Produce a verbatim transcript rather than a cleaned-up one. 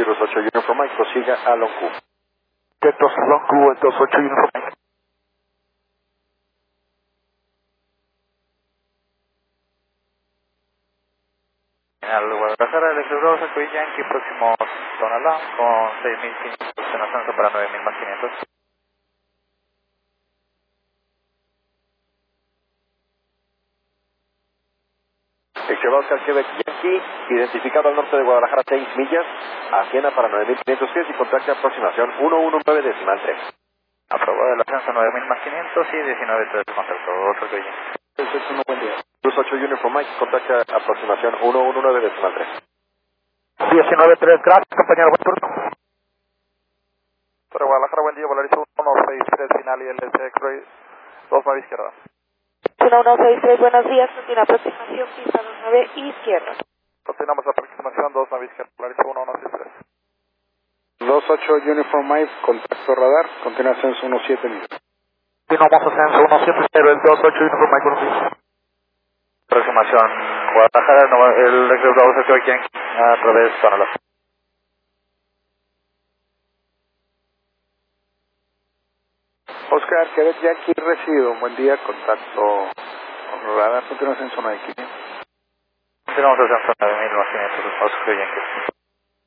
Yankee, dos ocho Uniform Mike, prosiga a Longu. dos Longu, dos ocho Uniform Mike. Al Guadalajara, el dos ocho Yankee, próximo zona Long, con seis mil quinientos en ascenso para nueve mil más quinientos. Extra Oscar Quebec Yankee, identificado al norte de Guadalajara seis millas, a Siena para nueve mil quinientos pies y contacta aproximación ciento diecinueve decimal tres. Aprobado el ascenso nueve mil más quinientos y diecinueve tres de contacto, otro que Yankee. Es un buen día. dos ocho Uniform Mike, contacta aproximación ciento diecinueve decimal tres. diecinueve tres, gracias compañero, buen turno. Para Guadalajara, buen día, Volaris uno seis tres, final y L S X-Ray, dos nueve izquierda. uno uno seis tres, buenos días, continúa aproximación, pista dos nueve izquierda. Continuamos aproximación dos nueve izquierda, Volaris uno uno seis tres. dos ocho Uniform Mike, contacto radar, continúa ascenso diecisiete millas. Continuamos ascenso uno siete cero, el dos ocho Uniform Mike, buenos días. Aproximación Guadalajara, no, el reclutador se quedó aquí a través de Sonala. Oscar Quebec Yankee, recibido, buen día, contacto radar, continúa ascenso nueve mil quinientos. Continuamos ascenso nueve mil más quinientos, Oscar Yankee.